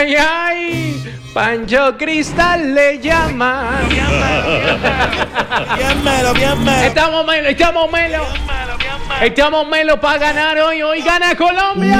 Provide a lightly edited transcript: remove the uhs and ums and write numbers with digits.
ay, ay. Pancho Cristal le llama. Bien melo. Estamos melo. Estamos melo para ganar hoy. Hoy gana Colombia.